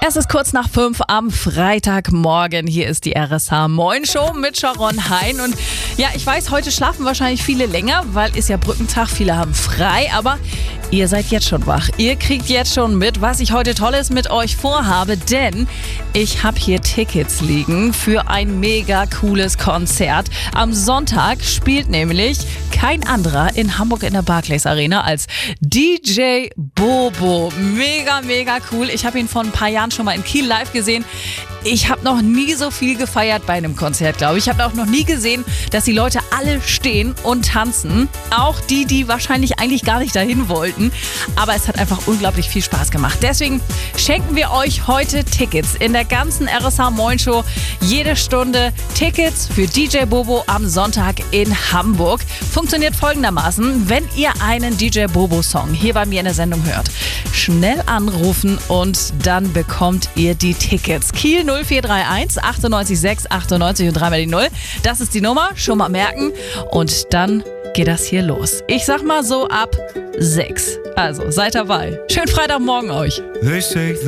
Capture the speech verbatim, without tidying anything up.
Es ist kurz nach fünf am Freitagmorgen. Hier ist die R S H Moin Show mit Sharon Hein. Und ja, ich weiß, heute schlafen wahrscheinlich viele länger, weil ist ja Brückentag, viele haben frei. Aber ihr seid jetzt schon wach. Ihr kriegt jetzt schon mit, was ich heute Tolles mit euch vorhabe. Denn ich habe hier Tickets liegen für ein mega cooles Konzert. Am Sonntag spielt nämlich kein anderer in Hamburg in der Barclays Arena als D J Bobo. Mega, mega cool. Ich habe ihn vor ein paar Jahren schon mal in Kiel live gesehen. Ich habe noch nie so viel gefeiert bei einem Konzert, glaube ich. Ich habe auch noch nie gesehen, dass die Leute alle stehen und tanzen. Auch die, die wahrscheinlich eigentlich gar nicht dahin wollten. Aber es hat einfach unglaublich viel Spaß gemacht. Deswegen schenken wir euch heute Tickets in der ganzen R S H Moin Show. Jede Stunde Tickets für D J Bobo am Sonntag in Hamburg. Funktioniert folgendermaßen: Wenn ihr einen D J Bobo Song hier bei mir in der Sendung hört, schnell anrufen und dann bekommt ihr die Tickets. Kiel null vier drei eins achtundneunzig sechs achtundneunzig und dreimal die Null. Das ist die Nummer, schon mal merken. Und dann geht das hier los. Ich sag mal so ab sechs. Also seid dabei. Schönen Freitagmorgen euch.